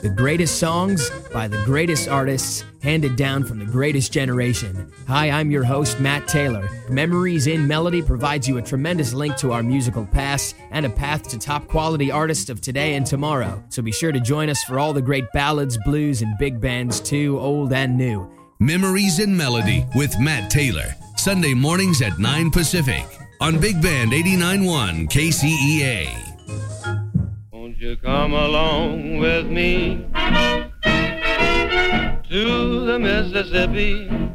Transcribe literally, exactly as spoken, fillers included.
The greatest songs by the greatest artists, handed down from the greatest generation. Hi, I'm your host, Matt Taylor. Memories in Melody provides you a tremendous link to our musical past and a path to top quality artists of today and tomorrow. So be sure to join us for all the great ballads, blues, and big bands too, old and new. Memories in Melody with Matt Taylor. Sunday mornings at nine Pacific on Big Band eighty-nine point one K C E A. Won't you come along with me to the Mississippi?